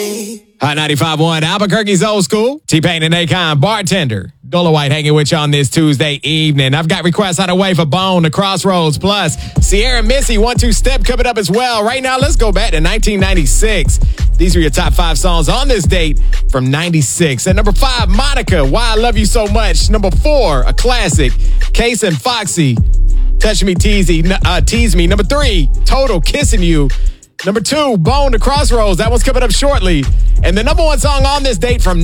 Hot 95.1 Albuquerque's Old School. T-Pain and Akon, Bartender. Dola White hanging with you on this Tuesday evening. I've got requests on the way for Bone, The Crossroads, plus Sierra Missy, 1-2 Step coming up as well. Right now, let's go back to 1996. These are your top 5 songs on this date from 96. At number 5, Monica, Why I Love You So Much. Number 4, a classic, Case and Foxy, Touch Me, Tease Me. Number 3, Total, Kissing You. Number 2, Bone, The Crossroads. That one's coming up shortly. And the number 1 song on this date from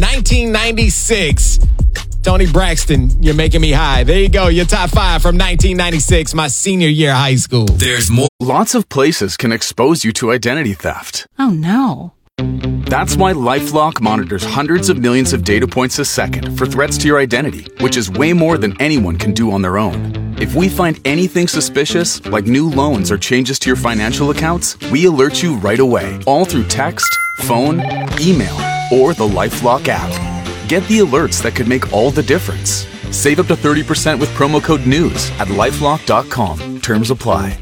1996, Tony Braxton, You're Making Me High. There you go, your top 5 from 1996, my senior year of high school. There's more. Lots of places can expose you to identity theft. Oh, no. That's why LifeLock monitors hundreds of millions of data points a second for threats to your identity, which is way more than anyone can do on their own. If we find anything suspicious, like new loans or changes to your financial accounts, we alert you right away, all through text, phone, email, or the LifeLock app. Get the alerts that could make all the difference. Save up to 30% with promo code NEWS at LifeLock.com. Terms apply.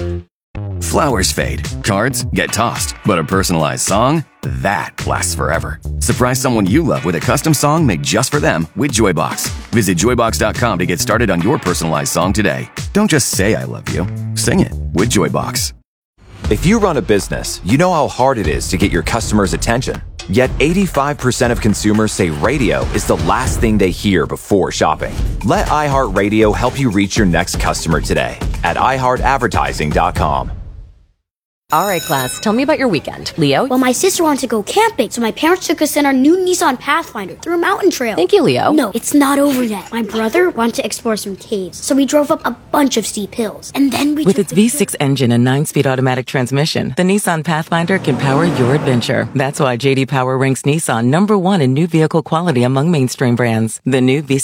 Flowers fade, cards get tossed, but a personalized song, that lasts forever. Surprise someone you love with a custom song made just for them with Joybox. Visit Joybox.com to get started on your personalized song today. Don't just say I love you, sing it with Joybox. If you run a business, you know how hard it is to get your customers' attention. Yet 85% of consumers say radio is the last thing they hear before shopping. Let iHeartRadio help you reach your next customer today at iHeartAdvertising.com. All right, class, tell me about your weekend. Leo? Well, my sister wanted to go camping, so my parents took us in our new Nissan Pathfinder through a mountain trail. Thank you, Leo. No, it's not over yet. My brother wanted to explore some caves, so we drove up a bunch of steep hills. And then we With its V6 engine and 9-speed automatic transmission, the Nissan Pathfinder can power your adventure. That's why J.D. Power ranks Nissan #1 in new vehicle quality among mainstream brands. The new V6